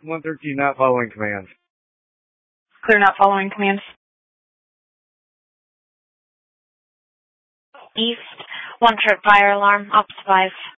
113, not following commands. Clear, not following commands. East, 1 trip fire alarm, ops 5.